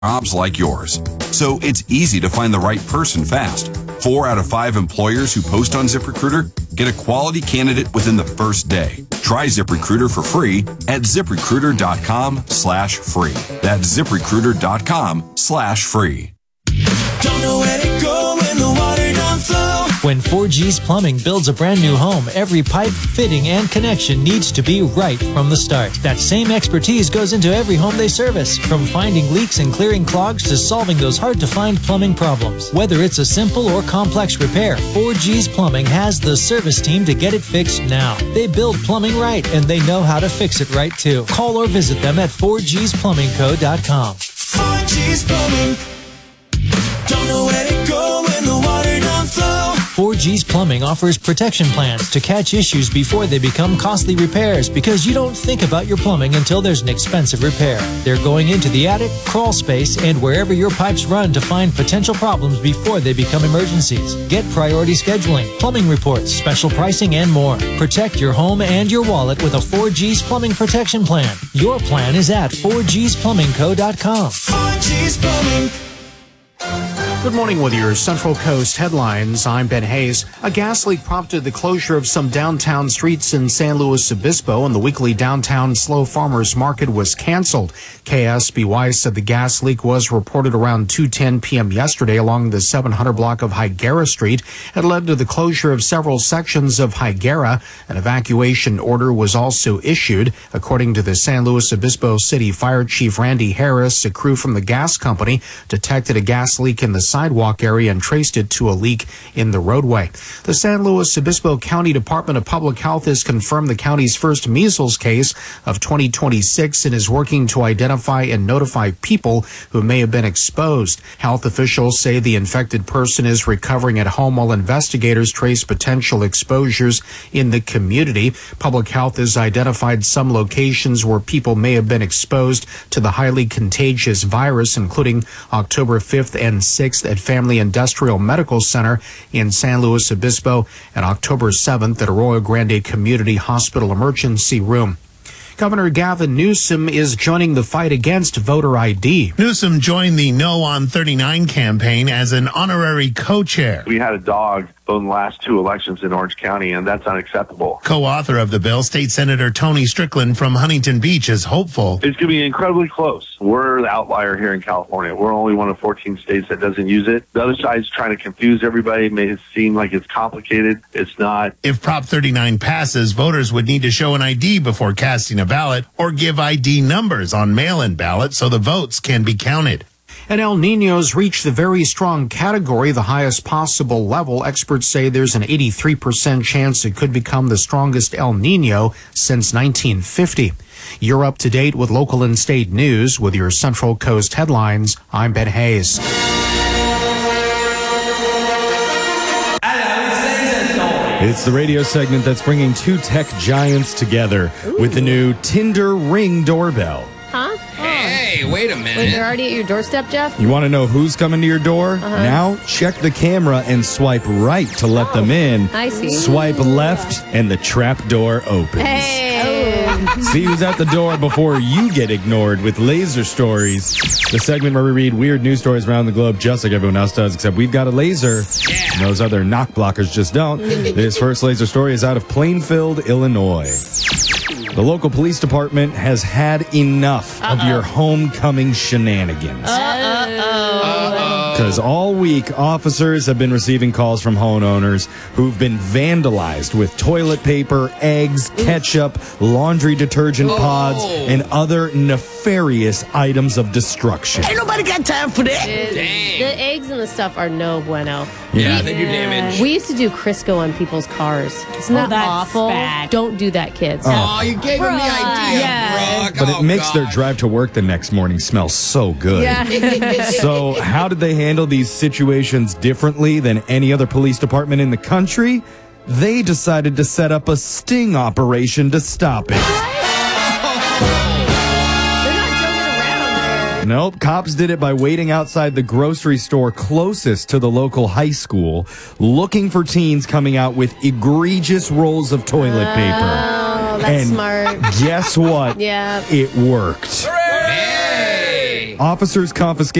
jobs like yours. So it's easy to find the right person fast. 4 out of 5 employers who post on ZipRecruiter get a quality candidate within the first day. Try ZipRecruiter for free at ZipRecruiter.com/free. That's ZipRecruiter.com/free. Don't know where to go when the water don't flow. When 4G's Plumbing builds a brand new home, every pipe, fitting, and connection needs to be right from the start. That same expertise goes into every home they service, from finding leaks and clearing clogs to solving those hard-to-find plumbing problems. Whether it's a simple or complex repair, 4G's Plumbing has the service team to get it fixed now. They build plumbing right, and they know how to fix it right, too. Call or visit them at 4gsplumbingco.com. 4G's Plumbing. Don't know where to go when the water don't flow. 4G's Plumbing offers protection plans to catch issues before they become costly repairs, because you don't think about your plumbing until there's an expensive repair. They're going into the attic, crawl space, and wherever your pipes run to find potential problems before they become emergencies. Get priority scheduling, plumbing reports, special pricing, and more. Protect your home and your wallet with a 4G's Plumbing protection plan. Your plan is at 4gsplumbingco.com. 4G's Plumbing. Good morning with your Central Coast headlines. I'm Ben Hayes. A gas leak prompted the closure of some downtown streets in San Luis Obispo, and the weekly downtown Slow Farmers Market was canceled. KSBY said the gas leak was reported around 2:10 p.m. yesterday along the 700 block of Higuera Street. It led to the closure of several sections of Higuera. An evacuation order was also issued. According to the San Luis Obispo City Fire Chief Randy Harris, a crew from the gas company detected a gas leak in the sidewalk area and traced it to a leak in the roadway. The San Luis Obispo County Department of Public Health has confirmed the county's first measles case of 2026 and is working to identify and notify people who may have been exposed. Health officials say the infected person is recovering at home while investigators trace potential exposures in the community. Public Health has identified some locations where people may have been exposed to the highly contagious virus, including October 5th and 6th at Family Industrial Medical Center in San Luis Obispo and October 7th at Arroyo Grande Community Hospital Emergency Room. Governor Gavin Newsom is joining the fight against voter ID. Newsom joined the No on 39 campaign as an honorary co-chair. We had a dog in the last 2 elections in Orange County, and that's unacceptable. Co-author of the bill, State Senator Tony Strickland from Huntington Beach, is hopeful. It's going to be incredibly close. We're the outlier here in California. We're only one of 14 states that doesn't use it. The other side's trying to confuse everybody, make it seem like it's complicated. It's not. If Prop 39 passes, voters would need to show an ID before casting a ballot or give ID numbers on mail-in ballots so the votes can be counted. And El Niño's reached the very strong category, the highest possible level. Experts say there's an 83% chance it could become the strongest El Niño since 1950. You're up to date with local and state news with your Central Coast headlines. I'm Ben Hayes. It's the radio segment that's bringing 2 tech giants together with the new Tinder Ring doorbell. Huh? Hey, wait a minute. Wait, they're already at your doorstep, Jeff? You want to know who's coming to your door? Now check the camera and swipe right to let them in. I see. Swipe left and the trap door opens. Hey. See who's at the door before you get ignored with Laser Stories. The segment where we read weird news stories around the globe just like everyone else does, except we've got a laser. Yeah. And those other knock blockers just don't. This first laser story is out of Plainfield, Illinois. The local police department has had enough of your homecoming shenanigans. Because all week, officers have been receiving calls from homeowners who've been vandalized with toilet paper, eggs, ketchup, laundry detergent pods, and other nefarious items of destruction. Ain't nobody got time for that. The eggs and the stuff are no bueno. Yeah, they do damage. We used to do Crisco on people's cars. Isn't that that's awful? bad. Don't do that, kids. Oh, you gave him the idea, Yeah. Brooke. But it makes God. their drive to work the next morning smell so good. Yeah. So how did they handle these situations differently than any other police department in the country? They decided to set up a sting operation to stop it. They're not joking around there. Nope, cops did it by waiting outside the grocery store closest to the local high school, looking for teens coming out with egregious rolls of toilet paper. Oh, that's And smart. guess what? Yeah. It worked. Hey! Officers confiscated